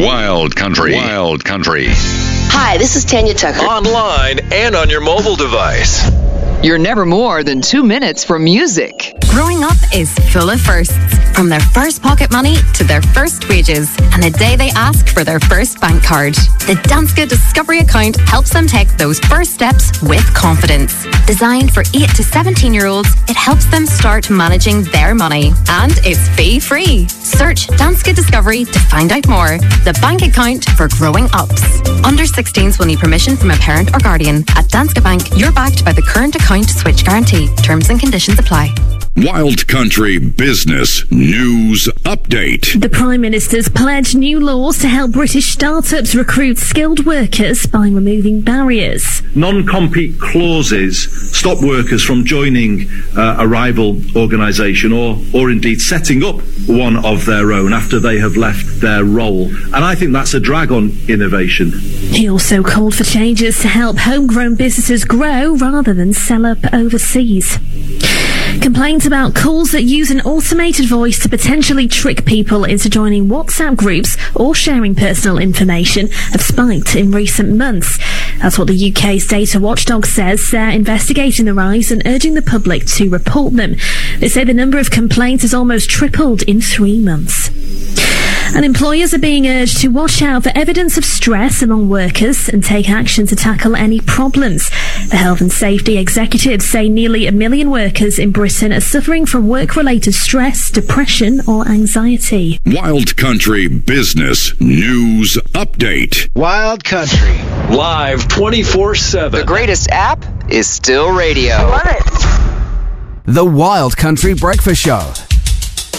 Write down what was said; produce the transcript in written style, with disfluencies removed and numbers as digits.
Wild Country. Wild Country. Hi, this is Tanya Tucker. Online and on your mobile device. You're never more than 2 minutes from music. Growing up is full of firsts. From their first pocket money to their first wages and the day they ask for their first bank card. The Danske Discovery account helps them take those first steps with confidence. Designed for 8 to 17-year-olds, it helps them start managing their money. And it's fee-free. Search Danske Discovery to find out more. The bank account for growing ups. Under 16s will need permission from a parent or guardian. At Danske Bank, you're backed by the current account switch guarantee. Terms and conditions apply. Wild Country Business News Update. The Prime Minister's pledged new laws to help British startups recruit skilled workers by removing barriers. Non-compete clauses stop workers from joining a rival organisation or indeed setting up one of their own after they have left their role. And I think that's a drag on innovation. He also called for changes to help homegrown businesses grow rather than sell up overseas. Complaints about calls that use an automated voice to potentially trick people into joining WhatsApp groups or sharing personal information have spiked in recent months. That's what the UK's data watchdog says. They're investigating the rise and urging the public to report them. They say the number of complaints has almost tripled in 3 months. And employers are being urged to watch out for evidence of stress among workers and take action to tackle any problems. The health and safety executives say nearly 1 million workers in Britain are suffering from work-related stress, depression or anxiety. Wild Country Business News Update. Wild Country. Live 24/7. The greatest app is still radio. Love it. The Wild Country Breakfast Show.